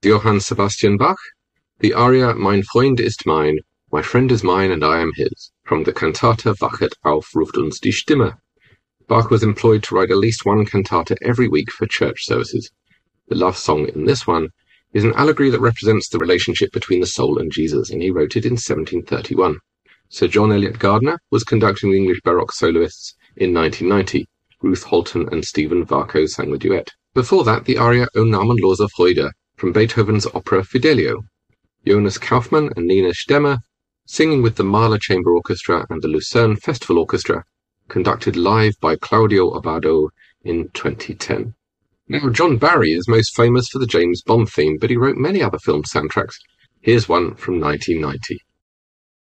Johann Sebastian Bach, the aria Mein Freund ist mein, my friend is mine and I am his, from the cantata Wachet auf, ruft uns die Stimme. Bach was employed to write at least one cantata every week for church services. The love song in this one is an allegory that represents the relationship between the soul and Jesus, and he wrote it in 1731. Sir John Eliot Gardiner was conducting the English Baroque soloists in 1990. Ruth Holton and Stephen Varco sang the duet. Before that, the aria O Namenloser Freude from Beethoven's opera Fidelio. Jonas Kaufmann and Nina Stemmer, singing with the Mahler Chamber Orchestra and the Lucerne Festival Orchestra, conducted live by Claudio Abbado in 2010. Now, John Barry is most famous for the James Bond theme, but he wrote many other film soundtracks. Here's one from 1990.